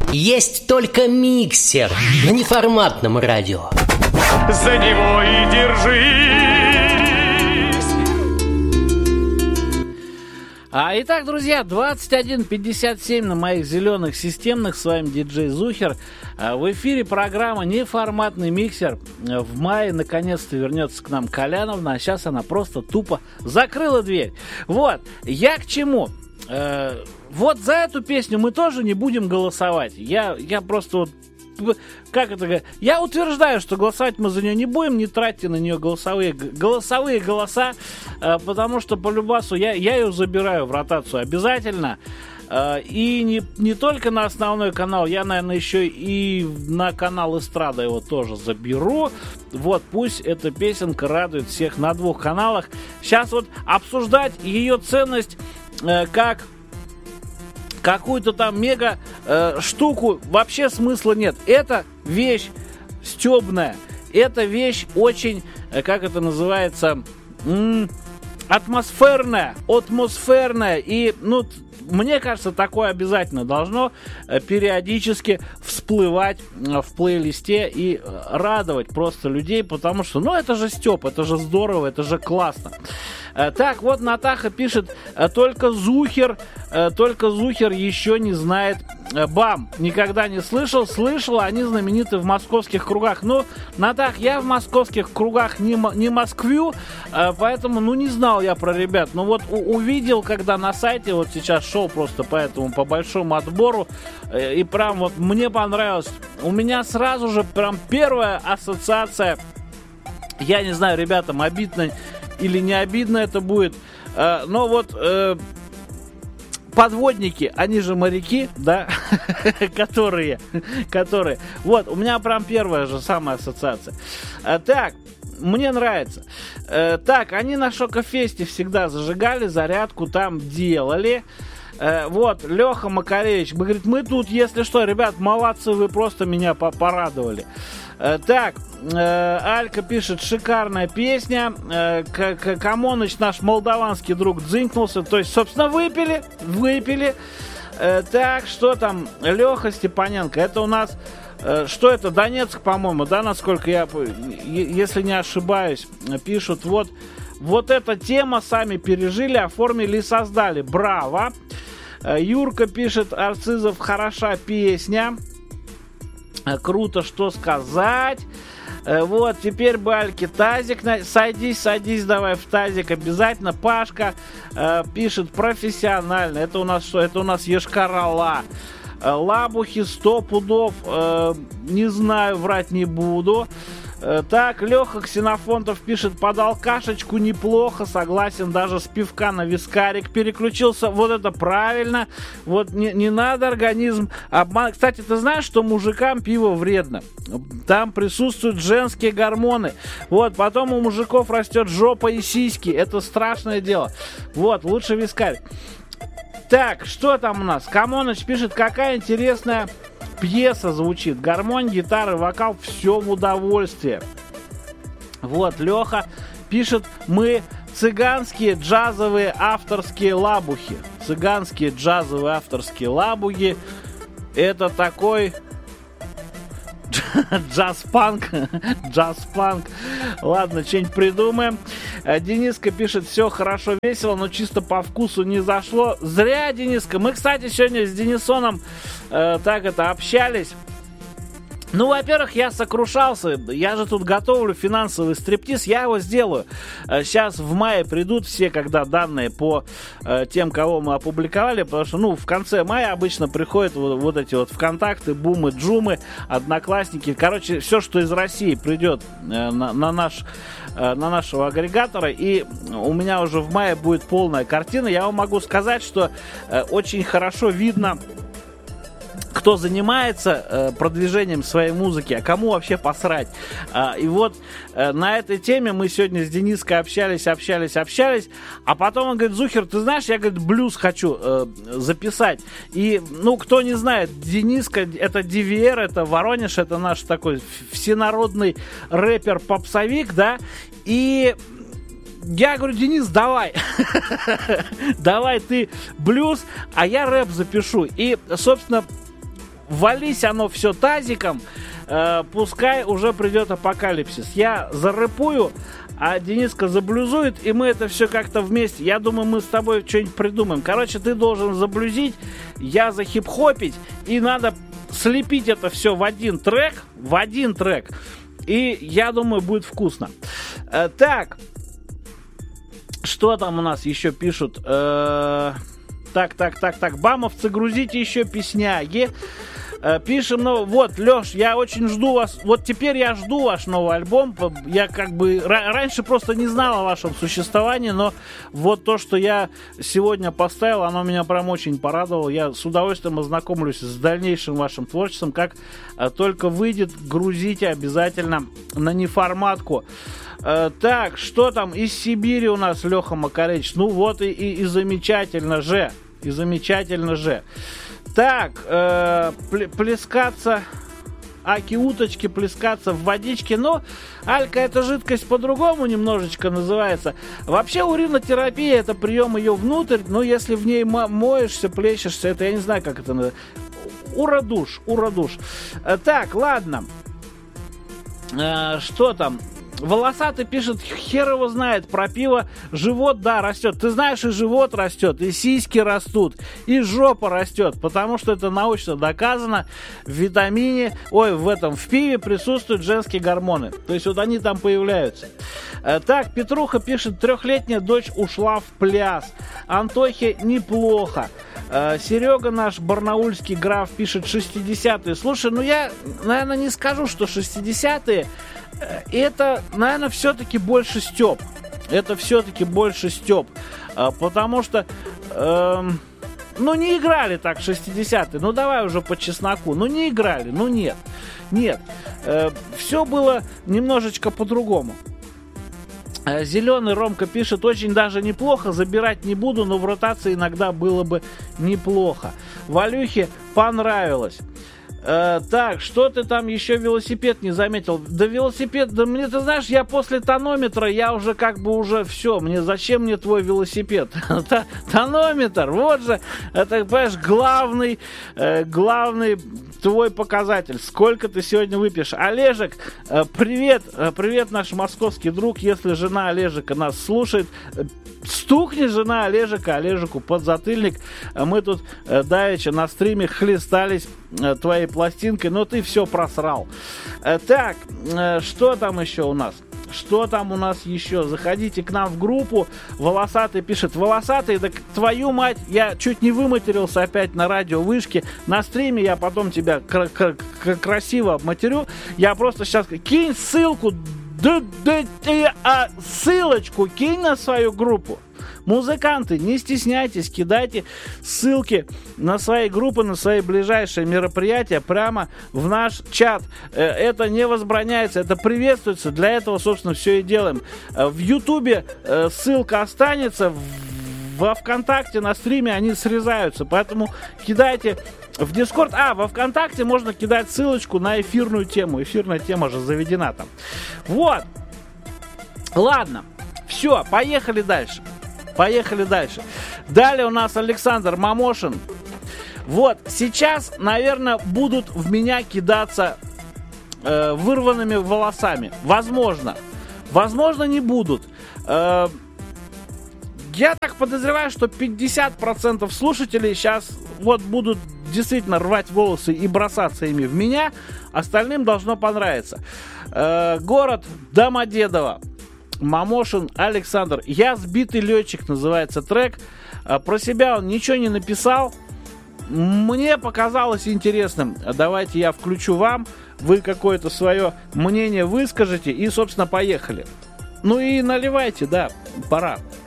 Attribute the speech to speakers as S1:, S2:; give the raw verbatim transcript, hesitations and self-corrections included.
S1: Есть только миксер на неформатном радио.
S2: За него и держись.
S3: А, итак, друзья, двадцать один пятьдесят семь на моих зеленых системных. С вами диджей Зухер. А, в эфире программа «Неформатный миксер». В мае наконец-то вернется к нам Коляновна, а сейчас она просто тупо закрыла дверь. Вот, я к чему? Э, вот за эту песню мы тоже не будем голосовать. Я, я просто вот... Как это? Я утверждаю, что голосовать мы за нее не будем, не тратьте на нее голосовые, голосовые голоса, э, потому что по любасу я, я ее забираю в ротацию обязательно. Э, и не, не только на основной канал, я, наверное, еще и на канал Эстрада его тоже заберу. Вот, пусть эта песенка радует всех на двух каналах. Сейчас вот обсуждать ее ценность э, как... какую-то там мега э, штуку вообще смысла нет. Это вещь стебная. Это вещь очень, э, как это называется, м- атмосферная, атмосферная. И, ну, мне кажется, такое обязательно должно э, периодически всплывать э, в плейлисте и э, радовать просто людей, потому что, ну, это же стёб, это же здорово, это же классно. Э, так, вот Натаха пишет, э, только Зухер, э, только Зухер еще не знает э, БАМ. Никогда не слышал, слышал, они знамениты в московских кругах. Ну, Натах, я в московских кругах не, не Москвю, э, поэтому, ну, не знал я про ребят. Но вот у- увидел, когда на сайте, вот сейчас шел просто по этому, по большому отбору, э, и прям вот мне понравилось. У меня сразу же прям первая ассоциация, я не знаю, ребятам обидно или не обидно это будет, э, но вот э, подводники, они же моряки, да, которые, которые, вот, у меня прям первая же самая ассоциация. Э, так, мне нравится. Э, так, они на Шокофесте всегда зажигали, зарядку там делали. Э, вот, Леха Макаревич говорит, мы тут, если что, ребят, молодцы, вы просто меня порадовали. Э, так, э, Алька пишет, шикарная песня. Э, к- к- Камоныч, наш молдаванский друг, дзынькнулся. То есть, собственно, выпили, выпили. Э, так, что там? Леха Степаненко. Это у нас, э, что это? Донецк, по-моему, да, насколько я, если не ошибаюсь, пишут. Вот, вот эта тема сами пережили, оформили и создали. Браво! Э, Юрка пишет, Арцизов, хороша песня. Круто, что сказать. Вот, теперь бы Альке тазик. Садись, садись, давай в тазик обязательно. Пашка э, пишет профессионально. Это у нас что? Это у нас Йошкар-Ола. Лабухи сто пудов. Э, не знаю, врать не буду. Э, так, Леха Ксенофонтов пишет, под алкашечку неплохо, согласен, даже с пивка на вискарик переключился. Вот это правильно. Вот не, не надо организм обман. Кстати, ты знаешь, что мужикам пиво вредно? Там присутствуют женские гормоны. Вот, потом у мужиков растет жопа и сиськи. Это страшное дело. Вот, лучше вискарик. Так, что там у нас? Камоныч пишет, какая интересная пьеса звучит. Гармонь, гитара, вокал, все в удовольствие. Вот, Леха пишет, мы цыганские джазовые авторские лабухи. Цыганские джазовые авторские лабухи. Это такой... Джаз-панк. Джаз-панк. Ладно, что-нибудь придумаем. Дениска пишет, все хорошо, весело, но чисто по вкусу не зашло. Зря, Дениска. Мы, кстати, сегодня с Денисоном э, так это общались. Ну, во-первых, я сокрушался. Я же тут готовлю финансовый стриптиз. Я его сделаю. Сейчас в мае придут все, когда данные по э, тем, кого мы опубликовали. Потому что, ну, в конце мая обычно приходят вот, вот эти вот ВКонтакты, Бумы, Джумы, Одноклассники. Короче, все, что из России придет э, на, на, наш, э, на нашего агрегатора. И у меня уже в мае будет полная картина. Я вам могу сказать, что э, очень хорошо видно, кто занимается э, продвижением своей музыки, а кому вообще посрать. А, и вот э, на этой теме мы сегодня с Дениской общались, общались, общались, а потом он говорит, Зухер, ты знаешь, я, говорит, блюз хочу э, записать. И, ну, кто не знает, Дениска, это ди ви ар, это Воронеж, это наш такой всенародный рэпер-попсовик, да, и... Я говорю, Денис, давай, давай ты блюз, а я рэп запишу. И, собственно, вались оно все тазиком, э, пускай уже придет апокалипсис. Я зарэпую, а Дениска заблюзует, и мы это все как-то вместе. Я думаю, мы с тобой что-нибудь придумаем. Короче, ты должен заблюзить, я захип-хопить, и надо слепить это все в один трек, в один трек. И я думаю, будет вкусно. Э, так, что там у нас еще пишут? Э, так, так, так, так. Бамовцы, грузите еще песняги. Пишем, ну вот, Леш, я очень жду вас. Вот теперь я жду ваш новый альбом. Я как бы р- раньше просто не знал о вашем существовании, но вот то, что я сегодня поставил, оно меня прям очень порадовало. Я с удовольствием ознакомлюсь с дальнейшим вашим творчеством. Как а, только выйдет, грузите обязательно на неформатку. А, так, что там из Сибири у нас, Леха Макаревич? Ну вот и, и, и замечательно же. И замечательно же. Так, э, плескаться, аки-уточки, плескаться в водичке. Но алька — это жидкость по-другому немножечко называется. Вообще уринотерапия — это прием ее внутрь, но если в ней моешься, плещешься, это я не знаю, как это называется. Уродуш, уродуш. Так, ладно. Э, что там? Волосатый пишет, хер его знает про пиво. Живот, да, растет. Ты знаешь, и живот растет, и сиськи растут, и жопа растет, потому что это научно доказано. В витамине, ой, в этом, в пиве присутствуют женские гормоны. То есть вот они там появляются. Так, Петруха пишет, трехлетняя дочь ушла в пляс. Антохе неплохо. Серега наш барнаульский граф пишет шестидесятые. Слушай, ну я, наверное, не скажу, что шестидесятые. Это, наверное, все-таки больше стёб. Это все-таки больше стёб. Потому что, эм, ну, не играли так шестидесятые. Ну, давай уже по чесноку. Ну, не играли. Ну, нет. Нет. Э, все было немножечко по-другому. Зеленый Ромка пишет, очень даже неплохо, забирать не буду, но в ротации иногда было бы неплохо. Валюхе понравилось. Э, так, что ты там еще велосипед не заметил? Да велосипед, да мне, ты знаешь, я после тонометра, я уже как бы уже все, мне зачем мне твой велосипед? Тонометр, вот же, это, понимаешь, главный, э, главный твой показатель. Сколько ты сегодня выпьешь? Олежек, э, привет, э, привет, наш московский друг, если жена Олежека нас слушает, стукни жена Олежека, Олежеку подзатыльник. Мы тут э, давеча на стриме хлестались э, твоей пластинкой, но ты все просрал. Э, так, э, что там еще у нас? Что там у нас еще? Заходите к нам в группу. Волосатый пишет, волосатый, да твою мать, я чуть не выматерился опять на радио вышке. На стриме я потом тебя кр- кр- кр- красиво обматерю. Я просто сейчас... Кинь ссылку, да, да, а, ссылочку кинь на свою группу. Музыканты, не стесняйтесь, кидайте ссылки на свои группы, на свои ближайшие мероприятия прямо в наш чат. Это не возбраняется, это приветствуется. Для этого, собственно, все и делаем. В Ютубе ссылка останется, во ВКонтакте на стриме они срезаются, поэтому кидайте в Дискорд. А, во ВКонтакте можно кидать ссылочку на эфирную тему. Эфирная тема же заведена там. Вот. Ладно. Все, поехали дальше. Поехали дальше. Далее у нас Александр Мамошин. Вот, сейчас, наверное, будут в меня кидаться э, вырванными волосами. Возможно. Возможно, не будут. Э, я так подозреваю, что пятьдесят процентов слушателей сейчас вот будут действительно рвать волосы и бросаться ими в меня. Остальным должно понравиться. Э, город Домодедово. Мамошин Александр. Я сбитый летчик, называется трек. Про себя он ничего не написал. Мне показалось интересным. Давайте я включу вам. Вы какое-то свое мнение выскажете. И, собственно, поехали. Ну и наливайте, да, пора.